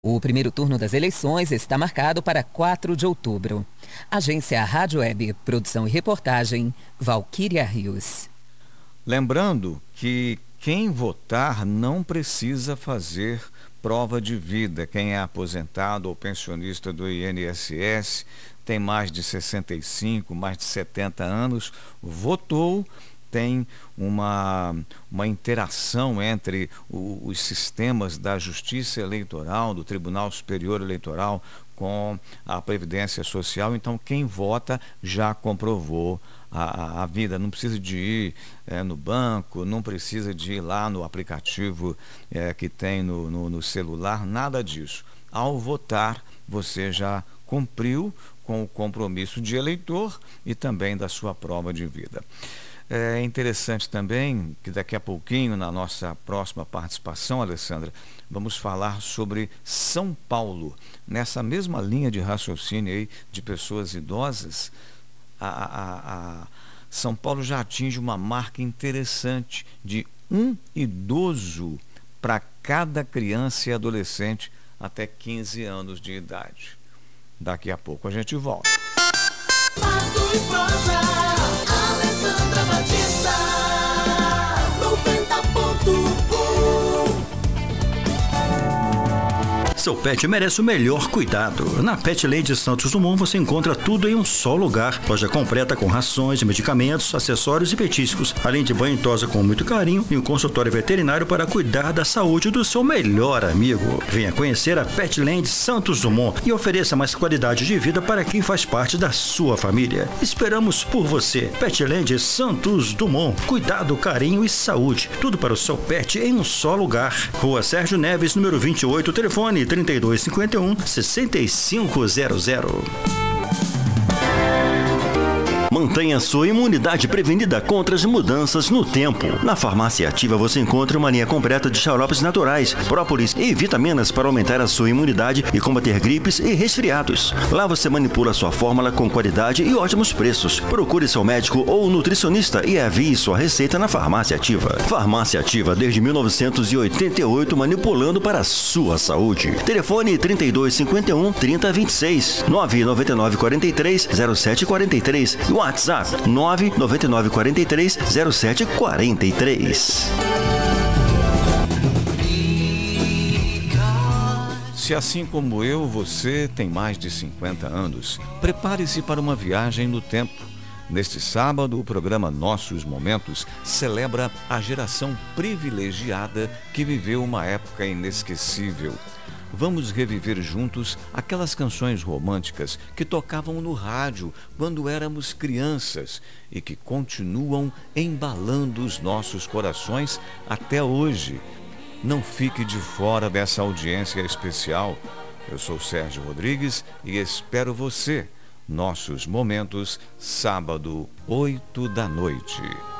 O primeiro turno das eleições está marcado para 4 de outubro. Agência Rádio Web, produção e reportagem, Valquíria Rios. Lembrando que quem votar não precisa fazer prova de vida. Quem é aposentado ou pensionista do INSS, tem mais de 65, mais de 70 anos, votou, tem uma interação entre os sistemas da Justiça Eleitoral, do Tribunal Superior Eleitoral com a Previdência Social. Então, quem vota já comprovou a vida, não precisa de ir no banco, não precisa de ir lá no aplicativo que tem no celular, nada disso. Ao votar, você já cumpriu com o compromisso de eleitor e também da sua prova de vida. É interessante também que daqui a pouquinho, na nossa próxima participação, Alessandra, vamos falar sobre São Paulo. Nessa mesma linha de raciocínio aí de pessoas idosas, São Paulo já atinge uma marca interessante de um idoso para cada criança e adolescente até 15 anos de idade. Daqui a pouco a gente volta. Passo e Prosa, Alessandra Batista, 90.1. Seu pet merece o melhor cuidado. Na Petland Santos Dumont você encontra tudo em um só lugar. Loja completa com rações, medicamentos, acessórios e petiscos, além de banho e tosa com muito carinho e um consultório veterinário para cuidar da saúde do seu melhor amigo. Venha conhecer a Petland Santos Dumont e ofereça mais qualidade de vida para quem faz parte da sua família. Esperamos por você. Petland Santos Dumont. Cuidado, carinho e saúde. Tudo para o seu pet em um só lugar. Rua Sérgio Neves, número 28, telefone 3251-6500. Mantenha sua imunidade prevenida contra as mudanças no tempo. Na Farmácia Ativa você encontra uma linha completa de xaropes naturais, própolis e vitaminas para aumentar a sua imunidade e combater gripes e resfriados. Lá você manipula sua fórmula com qualidade e ótimos preços. Procure seu médico ou nutricionista e envie sua receita na Farmácia Ativa. Farmácia Ativa desde 1988, manipulando para a sua saúde. Telefone 3251-3026, 99943-0743. WhatsApp 99943-0743. Se assim como eu, você tem mais de 50 anos, prepare-se para uma viagem no tempo. Neste sábado, o programa Nossos Momentos celebra a geração privilegiada que viveu uma época inesquecível. Vamos reviver juntos aquelas canções românticas que tocavam no rádio quando éramos crianças e que continuam embalando os nossos corações até hoje. Não fique de fora dessa audiência especial. Eu sou Sérgio Rodrigues e espero você. Nossos Momentos, sábado, 8 da noite.